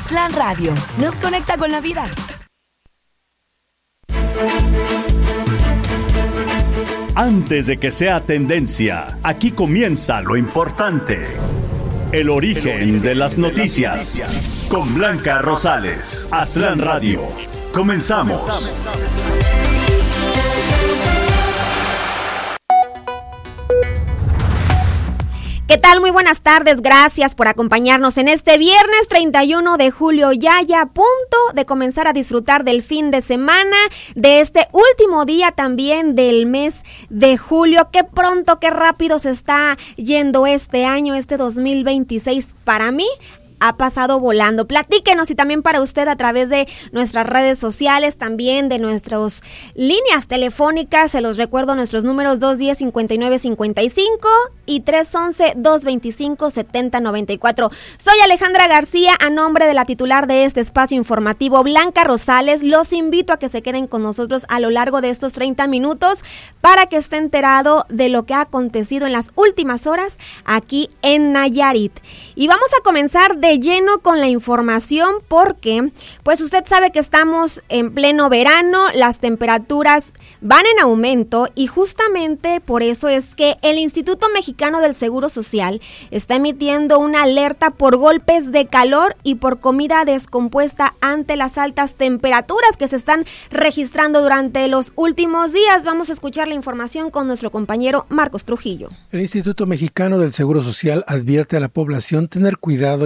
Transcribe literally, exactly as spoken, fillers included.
Aztlán Radio nos conecta con la vida. Antes de que sea tendencia, aquí comienza lo importante. El origen, El origen de las noticias. De las noticias. Con Blanca Rosales. Aztlán Radio. Comenzamos. Comenzamos. ¿Qué tal? Muy buenas tardes, gracias por acompañarnos en este viernes treinta y uno de julio, ya ya a punto de comenzar a disfrutar del fin de semana, de este último día también del mes de julio. Qué pronto, qué rápido se está yendo este año, este dos mil veintiséis para mí. Ha pasado volando. Platíquenos y también para usted a través de nuestras redes sociales, también de nuestras líneas telefónicas. Se los recuerdo, nuestros números dos uno cero, cinco nueve cinco cinco y tres once, dos veinticinco, setenta noventa y cuatro. Soy Alejandra García, a nombre de la titular de este espacio informativo, Blanca Rosales. Los invito a que se queden con nosotros a lo largo de estos treinta minutos para que esté enterado de lo que ha acontecido en las últimas horas aquí en Nayarit. Y vamos a comenzar de de lleno con la información porque, pues usted sabe que estamos en pleno verano, las temperaturas van en aumento y justamente por eso es que el Instituto Mexicano del Seguro Social está emitiendo una alerta por golpes de calor y por comida descompuesta ante las altas temperaturas que se están registrando durante los últimos días. Vamos a escuchar la información con nuestro compañero Marcos Trujillo. El Instituto Mexicano del Seguro Social advierte a la población tener cuidado